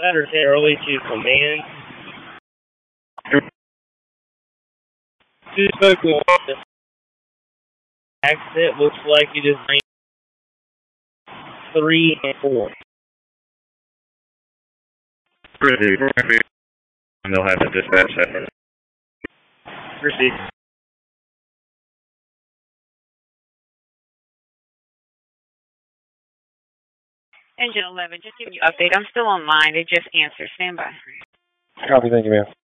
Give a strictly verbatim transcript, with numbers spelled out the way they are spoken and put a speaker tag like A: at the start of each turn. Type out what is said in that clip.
A: letter sent early to command. Two spoke to the accident looks like it is three and four.
B: Proceed. And they'll have to dispatch that.
A: Proceed.
C: Engine eleven, just giving you an update. I'm still online. They just answered. Stand by.
D: Copy. Thank you, ma'am.